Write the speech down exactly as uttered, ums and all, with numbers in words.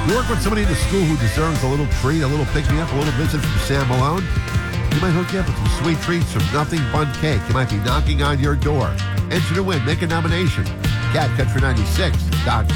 You work with somebody in the school who deserves a little treat, a little pick-me-up, a little visit from Sam Malone? You might hook you up with some sweet treats from Nothing Bun Cake. They might be knocking on your door. Enter to win. Make a nomination. cat country ninety-six dot com.